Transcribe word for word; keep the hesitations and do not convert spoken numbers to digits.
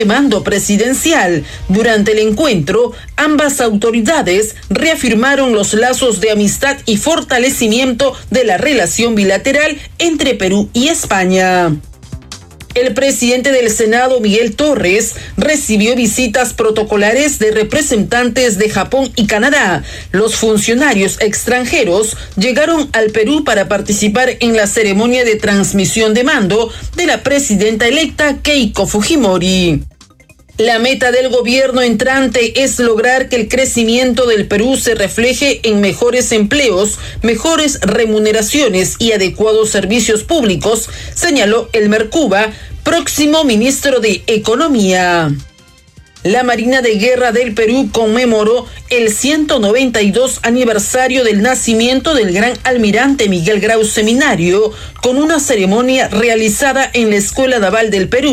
mando presidencial. Durante el encuentro, ambas autoridades reafirmaron los lazos de amistad y fortalecimiento de la relación bilateral entre Perú y España. El presidente del Senado, Miguel Torres, recibió visitas protocolares de representantes de Japón y Canadá. Los funcionarios extranjeros llegaron al Perú para participar en la ceremonia de transmisión de mando de la presidenta electa Keiko Fujimori. La meta del gobierno entrante es lograr que el crecimiento del Perú se refleje en mejores empleos, mejores remuneraciones y adecuados servicios públicos, señaló Elmer Cuba, próximo ministro de Economía. La Marina de Guerra del Perú conmemoró el ciento noventa y dos aniversario del nacimiento del gran almirante Miguel Grau Seminario con una ceremonia realizada en la Escuela Naval del Perú.